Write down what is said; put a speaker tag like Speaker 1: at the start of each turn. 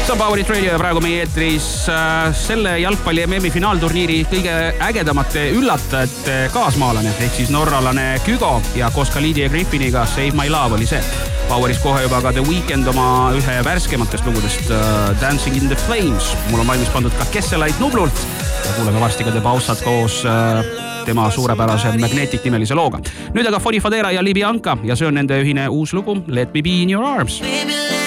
Speaker 1: See on Power Hit Radio ja praegu meie eetris selle jalgpalli MM-i finaalturniiri kõige ägedamate üllatajate kaasmaalane ehk siis norralane Kygo ja koos Khalidi ja Griffiniga Save My Love oli see. Poweris kohe juba ka The Weeknd oma ühe värskematest lugudest Dancing in the Flames. Mul on valmis pandud ka Kesselaid Nublult ja kuuleme varsti ka The Baussat koos tema suurepärase Magnetic nimelise looga. Nüüd aga Foni Fadera ja Libianca ja see on nende ühine uus lugu Let Me Be In Your Arms.